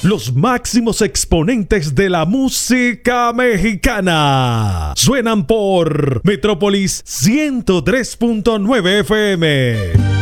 Los máximos exponentes de la música mexicana suenan por Metrópolis 103.9 FM.